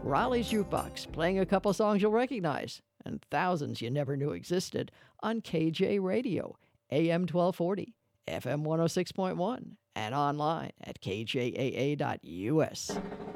Raleigh's Jukebox, playing a couple songs you'll recognize, and thousands you never knew existed on KJ Radio, AM 1240, FM 106.1, and online at kjaa.us.